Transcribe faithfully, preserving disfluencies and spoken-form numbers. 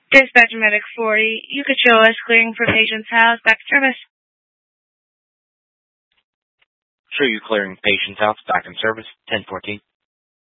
Dispatch Medic forty, you could show us clearing for patient's house. Back to service. Show you clearing patient's house. Back in service. ten fourteen.